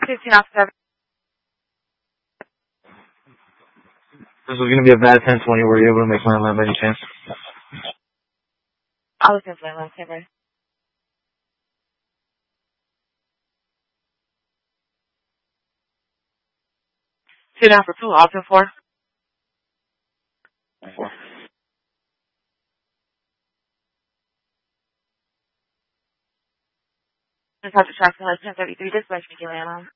15 off 7. This was going to be a bad 10-20. Were you able to make my line by any chance? I'll look into my line, okay, bye. Sit down for 2, option 4. Just have to track to 1033. This way, Mickey Land on.